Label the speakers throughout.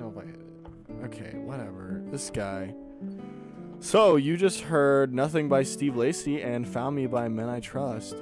Speaker 1: know if I hit it. Okay, whatever. This guy. So, you just heard Nothing by Steve Lacy and Found Me by Men I Trust.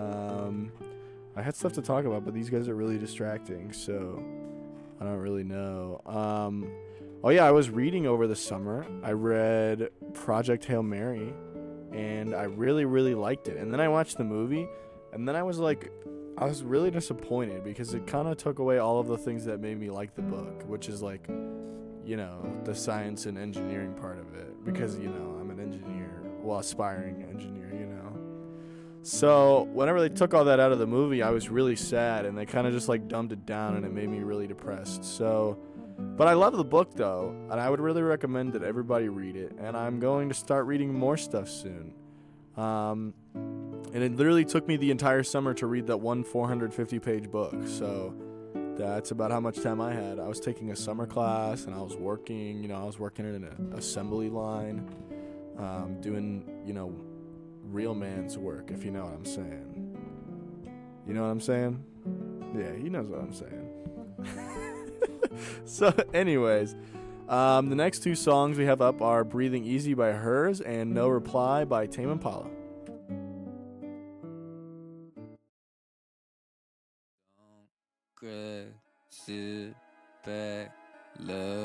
Speaker 1: I had stuff to talk about, but these guys are really distracting, so I don't really know. Oh yeah, I was reading over the summer. I read Project Hail Mary, and I really, really liked it. And then I watched the movie, and then I was really disappointed because it kind of took away all of the things that made me like the book, which is like, the science and engineering part of it. Because, I'm an engineer, well, aspiring engineer, So whenever they took all that out of the movie, I was really sad, and they kind of just like dumbed it down, and it made me really depressed. So, but I love the book though, and I would really recommend that everybody read it. And I'm going to start reading more stuff soon. And it literally took me the entire summer to read that one 450-page book. So that's about how much time I had. I was taking a summer class, and I was working. I was working in an assembly line, doing real man's work, if you know what I'm saying. You know what I'm saying? Yeah, he knows what I'm saying. So, anyways, the next two songs we have up are Breathing Easy by Hers and No Reply by Tame Impala.
Speaker 2: Grab, sit back, love.